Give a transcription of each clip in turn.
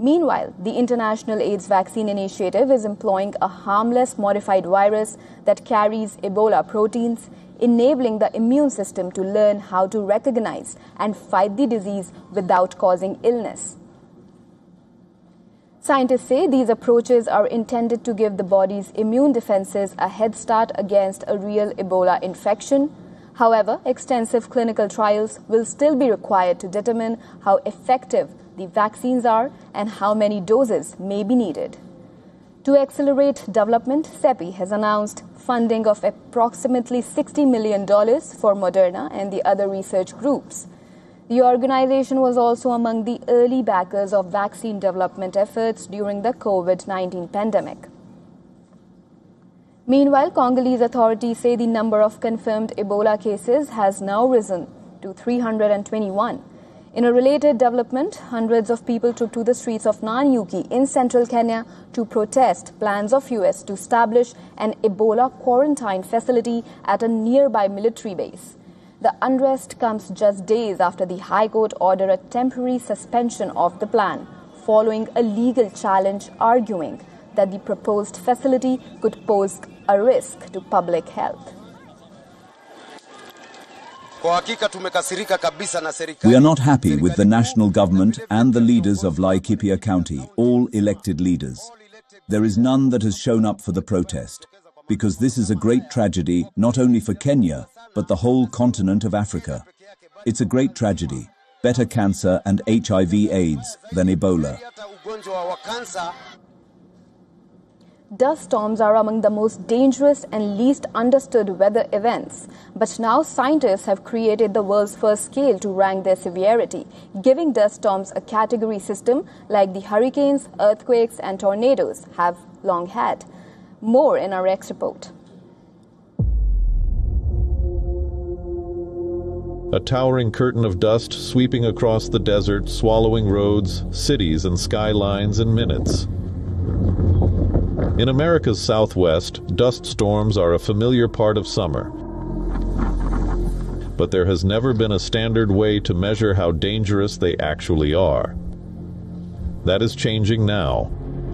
Meanwhile, the International AIDS Vaccine Initiative is employing a harmless modified virus that carries Ebola proteins, enabling the immune system to learn how to recognize and fight the disease without causing illness. Scientists say these approaches are intended to give the body's immune defenses a head start against a real Ebola infection. However, extensive clinical trials will still be required to determine how effective the vaccines are and how many doses may be needed. To accelerate development, CEPI has announced funding of approximately $60 million for Moderna and the other research groups. The organization was also among the early backers of vaccine development efforts during the COVID-19 pandemic. Meanwhile, Congolese authorities say the number of confirmed Ebola cases has now risen to 321. In a related development, hundreds of people took to the streets of Nanyuki in central Kenya to protest plans of US to establish an Ebola quarantine facility at a nearby military base. The unrest comes just days after the High Court ordered a temporary suspension of the plan, following a legal challenge arguing that the proposed facility could pose a risk to public health. We are not happy with the national government and the leaders of Laikipia County, all elected leaders. There is none that has shown up for the protest, because this is a great tragedy not only for Kenya, but the whole continent of Africa. It's a great tragedy, better cancer and HIV/AIDS than Ebola. Dust storms are among the most dangerous and least understood weather events. But now scientists have created the world's first scale to rank their severity, giving dust storms a category system like the hurricanes, earthquakes and tornadoes have long had. More in our next report. A towering curtain of dust sweeping across the desert, swallowing roads, cities and skylines in minutes. In America's Southwest, dust storms are a familiar part of summer. But there has never been a standard way to measure how dangerous they actually are. That is changing now.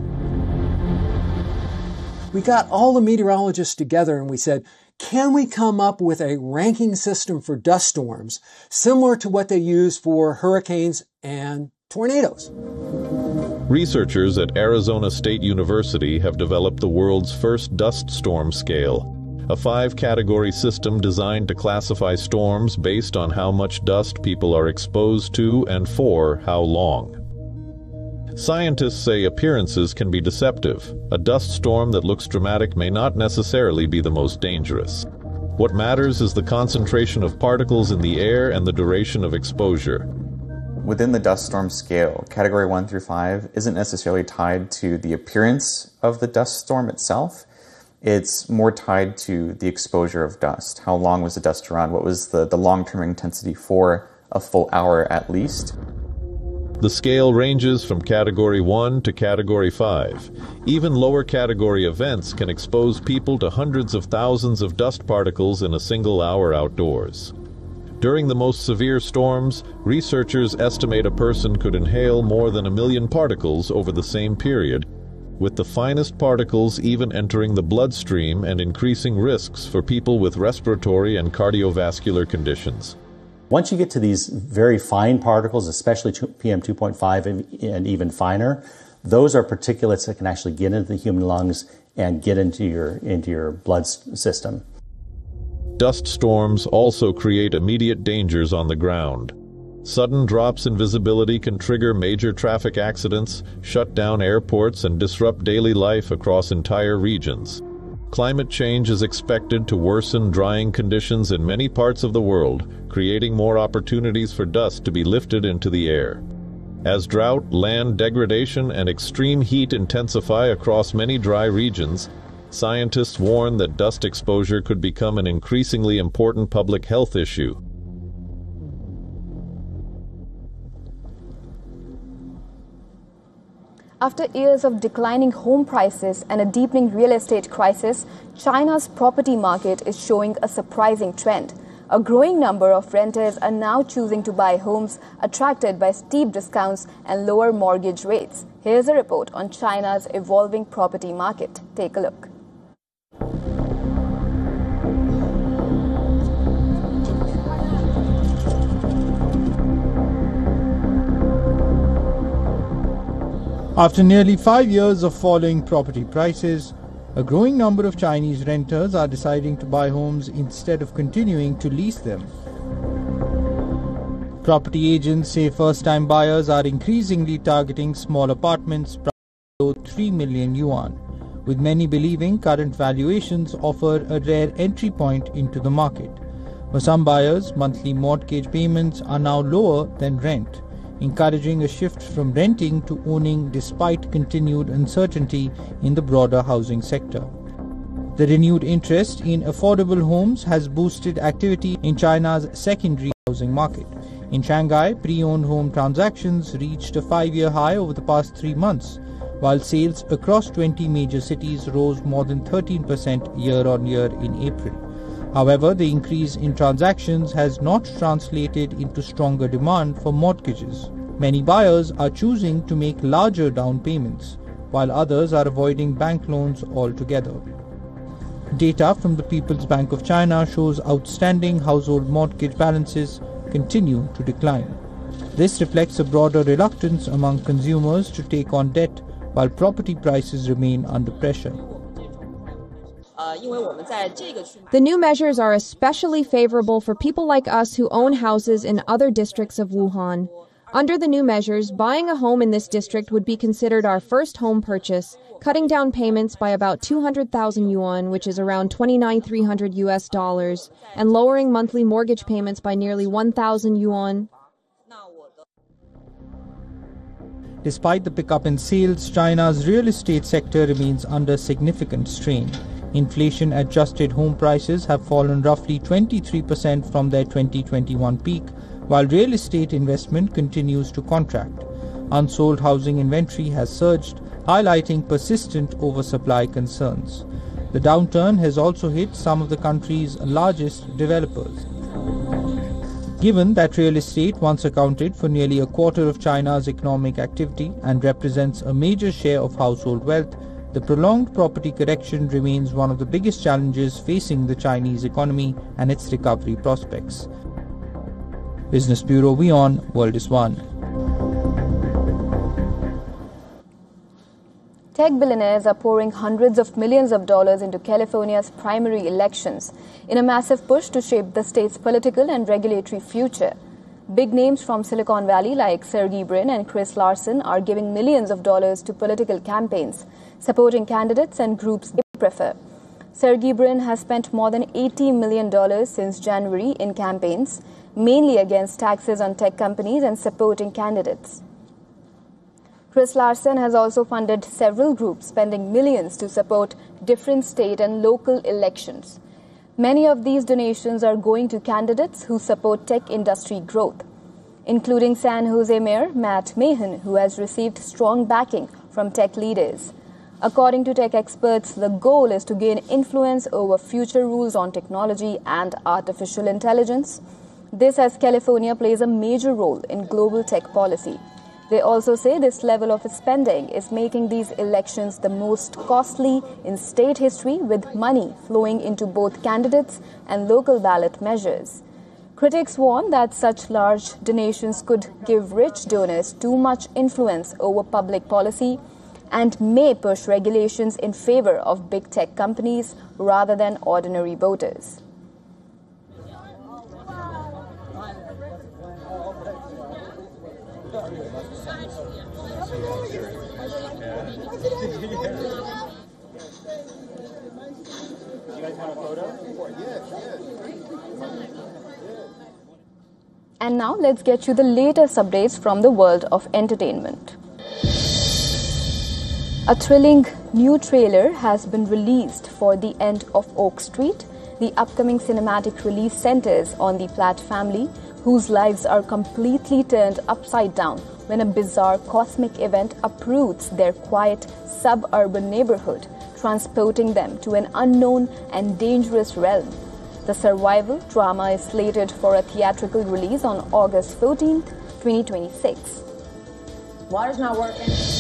We got all the meteorologists together and we said, can we come up with a ranking system for dust storms similar to what they use for hurricanes and tornadoes? Researchers at Arizona State University have developed the world's first dust storm scale, a 5-category system designed to classify storms based on how much dust people are exposed to and for how long. Scientists say appearances can be deceptive. A dust storm that looks dramatic may not necessarily be the most dangerous. What matters is the concentration of particles in the air and the duration of exposure. Within the dust storm scale, category 1 through 5 isn't necessarily tied to the appearance of the dust storm itself. It's more tied to the exposure of dust. How long was the dust around? What was the long-term intensity for a full hour at least? The scale ranges from category 1 to category 5. Even lower category events can expose people to hundreds of thousands of dust particles in a single hour outdoors. During the most severe storms, researchers estimate a person could inhale more than 1 million particles over the same period, with the finest particles even entering the bloodstream and increasing risks for people with respiratory and cardiovascular conditions. Once you get to these very fine particles, especially PM2.5 and even finer, those are particulates that can actually get into the human lungs and get into your blood system. Dust storms also create immediate dangers on the ground. Sudden drops in visibility can trigger major traffic accidents, shut down airports, and disrupt daily life across entire regions. Climate change is expected to worsen drying conditions in many parts of the world, creating more opportunities for dust to be lifted into the air. As drought, land degradation, and extreme heat intensify across many dry regions, scientists warn that dust exposure could become an increasingly important public health issue. After years of declining home prices and a deepening real estate crisis, China's property market is showing a surprising trend. A growing number of renters are now choosing to buy homes attracted by steep discounts and lower mortgage rates. Here's a report on China's evolving property market. Take a look. After nearly 5 years of falling property prices, a growing number of Chinese renters are deciding to buy homes instead of continuing to lease them. Property agents say first-time buyers are increasingly targeting small apartments below 3 million yuan, with many believing current valuations offer a rare entry point into the market. For some buyers, monthly mortgage payments are now lower than rent, encouraging a shift from renting to owning despite continued uncertainty in the broader housing sector. The renewed interest in affordable homes has boosted activity in China's secondary housing market. In Shanghai, pre-owned home transactions reached a 5-year high over the past 3 months, while sales across 20 major cities rose more than 13% year-on-year in April. However, the increase in transactions has not translated into stronger demand for mortgages. Many buyers are choosing to make larger down payments, while others are avoiding bank loans altogether. Data from the People's Bank of China shows outstanding household mortgage balances continue to decline. This reflects a broader reluctance among consumers to take on debt while property prices remain under pressure. The new measures are especially favorable for people like us who own houses in other districts of Wuhan. Under the new measures, buying a home in this district would be considered our first home purchase, cutting down payments by about 200,000 yuan, which is around $2,900 and lowering monthly mortgage payments by nearly 1,000 yuan. Despite the pickup in sales, China's real estate sector remains under significant strain. Inflation-adjusted home prices have fallen roughly 23% from their 2021 peak, while real estate investment continues to contract. Unsold housing inventory has surged, highlighting persistent oversupply concerns. The downturn has also hit some of the country's largest developers. Given that real estate once accounted for nearly a quarter of China's economic activity and represents a major share of household wealth, the prolonged property correction remains one of the biggest challenges facing the Chinese economy and its recovery prospects. Business Bureau, WION, World is One. Tech billionaires are pouring hundreds of millions of dollars into California's primary elections in a massive push to shape the state's political and regulatory future. Big names from Silicon Valley like Sergey Brin and Chris Larsen are giving millions of dollars to political campaigns, supporting candidates and groups they prefer. Sergey Brin has spent more than $80 million since January in campaigns, mainly against taxes on tech companies and supporting candidates. Chris Larsen has also funded several groups, spending millions to support different state and local elections. Many of these donations are going to candidates who support tech industry growth, including San Jose Mayor Matt Mahan, who has received strong backing from tech leaders. According to tech experts, the goal is to gain influence over future rules on technology and artificial intelligence. This, as California plays a major role in global tech policy. They also say this level of spending is making these elections the most costly in state history, with money flowing into both candidates and local ballot measures. Critics warn that such large donations could give rich donors too much influence over public policy and may push regulations in favor of big tech companies rather than ordinary voters. And now let's get you the latest updates from the world of entertainment. A thrilling new trailer has been released for The End of Oak Street. The upcoming cinematic release centers on the Platt family, whose lives are completely turned upside down when a bizarre cosmic event uproots their quiet suburban neighborhood, transporting them to an unknown and dangerous realm. The survival drama is slated for a theatrical release on August 14th, 2026. Water's not working.